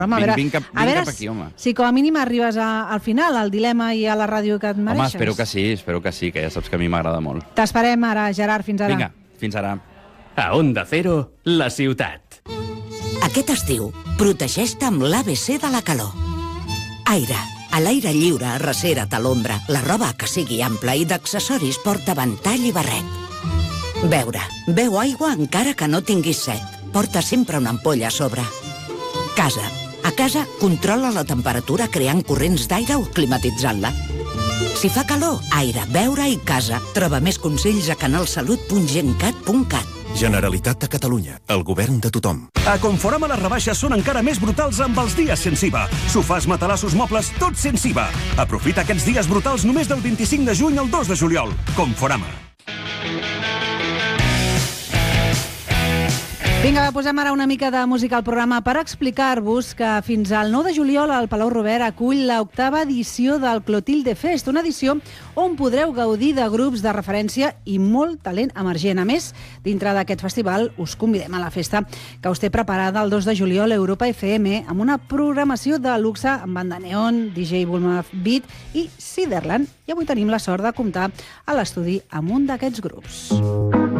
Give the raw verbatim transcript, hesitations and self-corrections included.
Home, Vinc, veure, vinc, cap, vinc veure cap aquí, home. si com a mínim arribes a, al final, al dilema i a la ràdio que et mereixes. Home, espero que sí, espero que sí, que ja saps que a mi m'agrada molt. T'esperem ara, Gerard, fins ara. Vinga, fins ara. A Onda Cero, la ciutat. Aquest estiu, protegeix-te amb l'A B C de la calor. Aire. A l'aire lliure, arrecera't a l'ombra. La roba que sigui ampla i d'accessoris porta ventall i barret. Beure. Beu aigua encara que no tinguis set. Porta sempre una ampolla a sobre. Casa. A casa, controla la temperatura creant corrents d'aire o climatitzant-la. Si fa calor, aire, beure i casa. Troba més consells a canalsalut punt gencat punt cat. Generalitat de Catalunya, el govern de tothom. A Conforama les rebaixes són encara més brutals amb els dies sense I V A. Sofàs, matalassos, mobles, tots sense I V A. Aprofita aquests dies brutals només del vint-i-cinc de juny al dos de juliol. Conforama. Vinga, va, posem ara una mica de música al programa per explicar-vos que fins al nou de juliol el Palau Robert acull l'octava edició del Clotilde Fest, una edició on podreu gaudir de grups de referència i molt talent emergent. A més, dintre d'aquest festival us convidem a la festa que us té preparada el dos de juliol a Europa F M amb una programació de luxe amb banda neon, D J Bulma Beat i Ciderland. I avui tenim la sort de comptar a l'estudi amb un d'aquests grups.